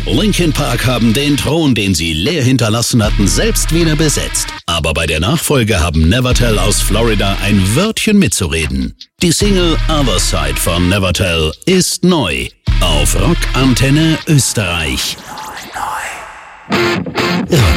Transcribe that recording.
Linkin Park haben den Thron, den sie leer hinterlassen hatten, selbst wieder besetzt. Aber bei der Nachfolge haben Nevertell aus Florida ein Wörtchen mitzureden. Die Single Other Side von Nevertell ist neu auf Rock Antenne Österreich. Neu.